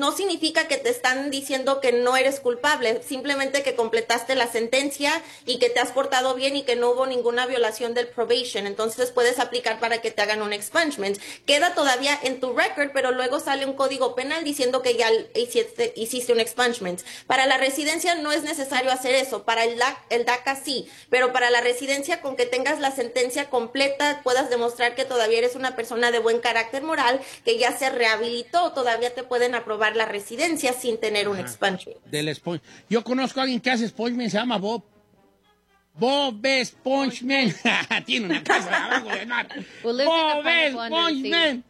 no significa que te están diciendo que no eres culpable, simplemente que completaste la sentencia y que te has portado bien y que no hubo ninguna violación del probation. Entonces puedes aplicar para que te hagan un expungement. Queda todavía en tu record, pero luego sale un código penal diciendo que ya hiciste un expungement. Para la residencia no es necesario hacer eso, para el DACA sí, pero para la residencia, con que tengas la sentencia completa, puedas demostrar que todavía eres una persona de buen carácter moral, que ya se rehabilitó, todavía te pueden aprobar la residencia sin tener un expungement. Yo conozco a alguien que hace expungement, se llama Bob. Bob Spongeman. Tiene una casa abajo del mar. Bob Spongeman.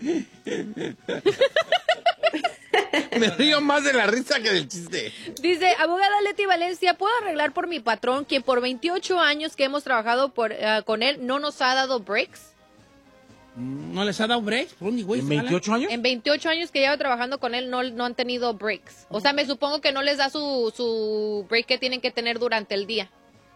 Me río más de la risa que del chiste. Dice, abogada Leti Valencia, ¿puedo arreglar por mi patrón, quien por 28 años que hemos trabajado con él no nos ha dado breaks? ¿No les ha dado breaks? ¿En 28 años? En 28 años que llevo trabajando con él no han tenido breaks. O sea, me supongo que no les da su break que tienen que tener durante el día.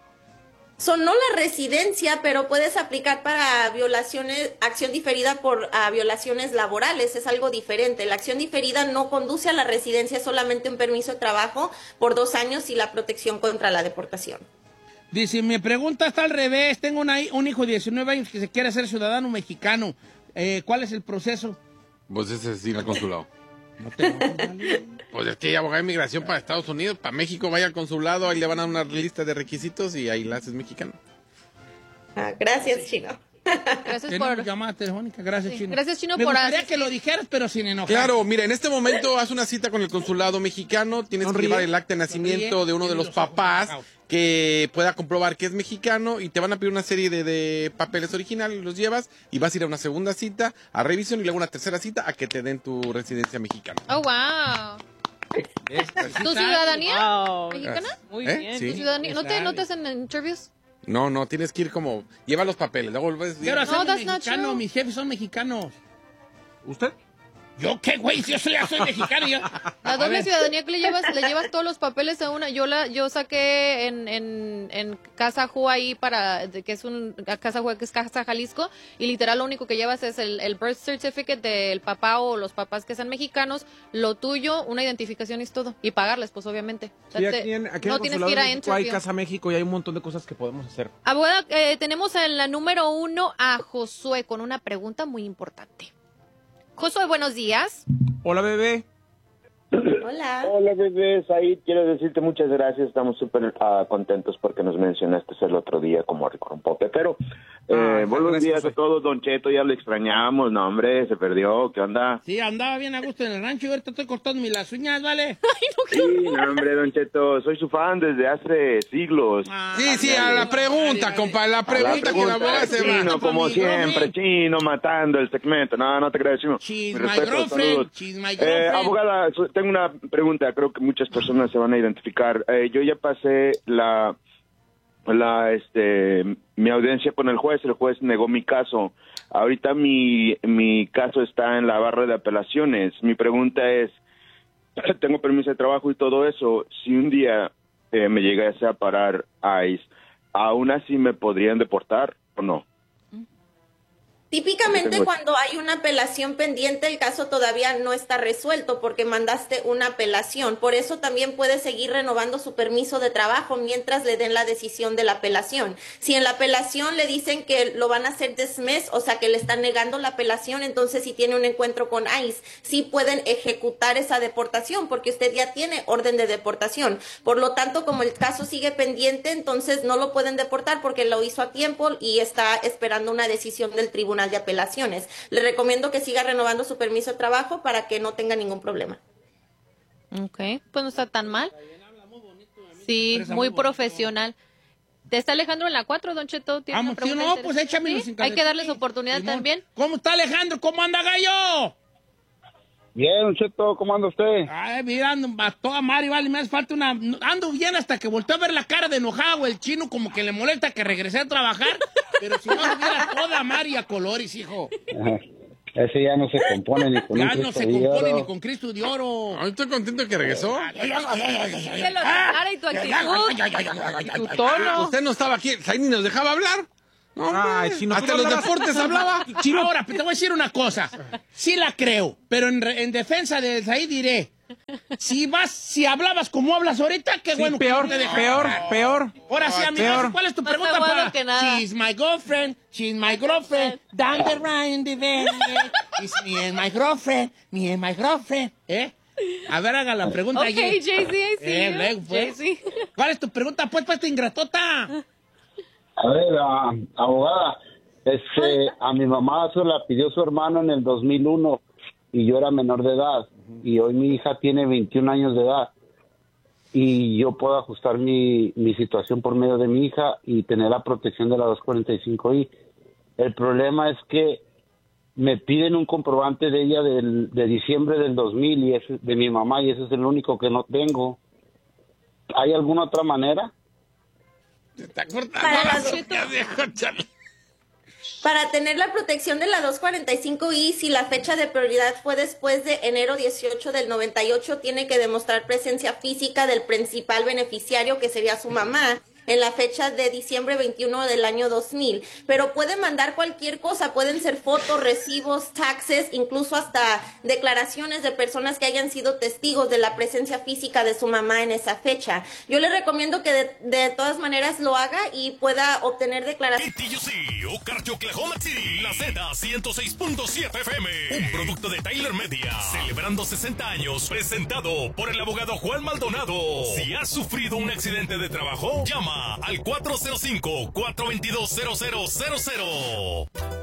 No la residencia, pero puedes aplicar para violaciones, acción diferida por violaciones laborales, es algo diferente. La acción diferida no conduce a la residencia, es solamente un permiso de trabajo por 2 años y la protección contra la deportación. Dice, mi pregunta está al revés, tengo un hijo de 19 años que se quiere hacer ciudadano mexicano. ¿Cuál es el proceso? Pues ese es ir al consulado. No tengo. Pues es que hay abogado de inmigración para Estados Unidos, para México, vaya al consulado, ahí le van a dar una lista de requisitos y ahí la haces mexicano. Gracias, Chino. Gracias por llamada telefónica. Gracias, Chino. Gracias, Chino, Me por gustaría que lo dijeras, pero sin enojar. Claro, mira, en este momento haz una cita con el consulado mexicano, tienes que llevar el acta de nacimiento de uno de los papás que pueda comprobar que es mexicano y te van a pedir una serie de papeles originales, los llevas y vas a ir a una segunda cita, a revisión y luego una tercera cita a que te den tu residencia mexicana. Oh, wow. ¿Tu ciudadanía mexicana? Muy ¿Eh? bien. Sí. ¿Tu ciudadanía? ¿No te hacen interviews? No, tienes que ir como, lleva los papeles, luego vuelves. Yo ahora soy that's not mexicano, true. mis jefes son mexicanos. ¿Usted? ¿Yo qué, güey? Yo soy mexicano. La doble ciudadanía que le llevas todos los papeles a una. Yo saqué en Casa Ju ahí que es Casa Jalisco, y literal lo único que llevas es el birth certificate del papá o los papás que sean mexicanos, lo tuyo, una identificación y es todo. Y pagarles, pues obviamente. Sí, aquí en no tienes que ir a México hay interview. Casa México y hay un montón de cosas que podemos hacer. Abogada, tenemos en la número 1 a Josué con una pregunta muy importante. Josué, buenos días. Hola, bebé. Hola. Hola, bebé. Said, quiero decirte muchas gracias. Estamos súper contentos porque nos mencionaste el otro día como Pope. Pero buenos días a todos, Don Cheto. Ya lo extrañamos. No, hombre, se perdió. ¿Qué onda? Sí, andaba bien a gusto en el rancho y ahorita estoy cortándome las uñas, ¿vale? Sí, no, hombre, Don Cheto. Soy su fan desde hace siglos. Sí, a la pregunta, compa, la pregunta que la abogada se va. Chino, como siempre, Chino matando el segmento. No te creas, Chino. She's Mi my respeto, girlfriend. saludos. She's my girlfriend. Abogada, tengo una pregunta. Creo que muchas personas se van a identificar. Yo ya pasé mi audiencia con el juez negó mi caso. Ahorita mi caso está en la barra de apelaciones. Mi pregunta es, tengo permiso de trabajo y todo eso, si un día me llegase a parar ICE, ¿aún así me podrían deportar o no? Típicamente cuando hay una apelación pendiente, el caso todavía no está resuelto porque mandaste una apelación. Por eso también puede seguir renovando su permiso de trabajo mientras le den la decisión de la apelación. Si en la apelación le dicen que lo van a hacer dismiss, o sea que le están negando la apelación, entonces si tiene un encuentro con ICE, sí pueden ejecutar esa deportación porque usted ya tiene orden de deportación. Por lo tanto, como el caso sigue pendiente, entonces no lo pueden deportar porque lo hizo a tiempo y está esperando una decisión del Tribunal de Apelaciones. Le recomiendo que siga renovando su permiso de trabajo para que no tenga ningún problema. Ok, pues no está tan mal. Sí, muy profesional. ¿Te está Alejandro en la 4, Don Cheto? ¿Tiene una pregunta no, pues interesante? échame ¿Sí? Hay que darles oportunidad también. ¿Cómo está Alejandro? ¿Cómo anda, gallo? Bien, Don Cheto, ¿cómo anda usted? Ay, mira, ando a toda madre, vale, me hace falta una... Ando bien hasta que volteo a ver la cara de enojado, el chino como que le molesta que regresé a trabajar, pero si no, hubiera toda madre y a colores, hijo. Ese ya no se compone ni con Ya un no se Cristo de compone oro. ni con Cristo de oro. Ay, estoy contento que regresó. Que lo cara y tu actitud. Tu tono. Usted no estaba aquí, Said ni nos dejaba hablar. No, Ay, Chino, hasta ¿tú los hablabas? deportes hablaba. Ahora, te voy a decir una cosa. Sí la creo, pero en defensa de Said diré, si hablabas como hablas ahorita, qué Sí, bueno. peor, que no te dejan. peor. Ahora sí, amiga, peor. ¿cuál es tu No pregunta está bueno para? que nada. She's my girlfriend, down the line the bed. It's me and my girlfriend, ¿eh? A ver, haga la pregunta. Ok, Jay-Z, I see you. Luego, pues. Jay-Z. ¿Cuál es tu pregunta, pues, esta ingratota? A ver, abogada, a mi mamá se la pidió su hermano en el 2001 y yo era menor de edad y hoy mi hija tiene 21 años de edad y yo puedo ajustar mi situación por medio de mi hija y tener la protección de la 245I. El problema es que me piden un comprobante de ella de diciembre del 2000 y es de mi mamá y ese es el único que no tengo. ¿Hay alguna otra manera? Se está cortando. Para tener la protección de la 245I, si la fecha de prioridad fue después de enero 18 del 98, tiene que demostrar presencia física del principal beneficiario, que sería su mamá, en la fecha de diciembre 21 del año 2000. Pero puede mandar cualquier cosa, pueden ser fotos, recibos, taxes, incluso hasta declaraciones de personas que hayan sido testigos de la presencia física de su mamá en esa fecha. Yo le recomiendo que de todas maneras lo haga y pueda obtener declaraciones. TUC, Okarche, Oklahoma City, la Z106.7 FM, un producto de Tyler Media, celebrando 60 años, presentado por el abogado Juan Maldonado. Si has sufrido un accidente de trabajo, llama al 405-422-0000.